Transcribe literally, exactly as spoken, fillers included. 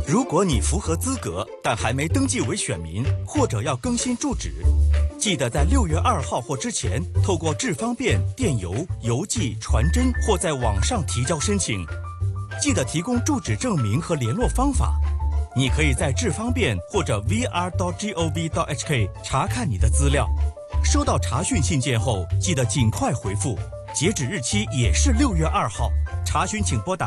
如果你符合资格，但还没登记为选民，或者要更新住址，记得在六月二号或之前，透过智方便、电邮、邮寄、传真或在网上提交申请。记得提供住址证明和联络方法。你可以在智方便或者 v r dot gov dot h k 查看你的资料。收到查询信件后，记得尽快回复，截止日期也是六月二号。查询请拨打